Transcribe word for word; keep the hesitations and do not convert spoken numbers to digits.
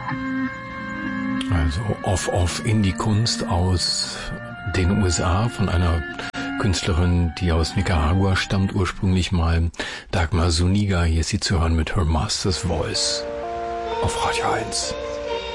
Also Off-Off Indie-Kunst aus den U S A von einer Künstlerin, die aus Nicaragua stammt, ursprünglich mal Dagmar Zuniga. Hier ist sie zu hören mit Her Master's Voice auf Radio eins.